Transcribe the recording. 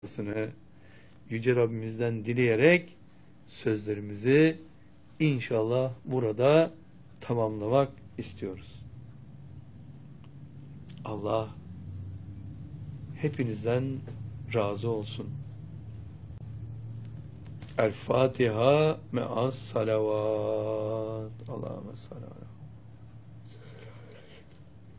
Yüce Rabbimizden dileyerek sözlerimizi inşallah burada tamamlamak istiyoruz. Allah hepinizden razı olsun. El Fatiha me'as salavat. Allahümme salli ala